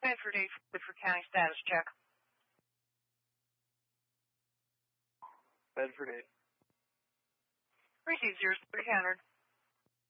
Bedford 8 for county status check. Bedford 8. Received 0300.